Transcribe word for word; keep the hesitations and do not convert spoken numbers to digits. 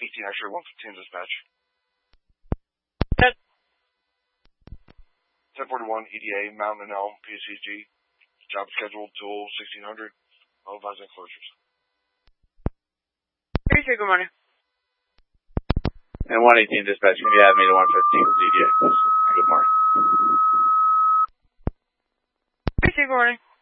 eighteen X-ray one fifteen dispatch. Good. ten forty-one E D A, Mountain and Elm, P C G. Job scheduled till sixteen hundred. All advising closures. thirty-three, good morning. And one eighteen dispatch, can you have me to one fifteen Z D A, please? Good morning. thirty-three, good morning.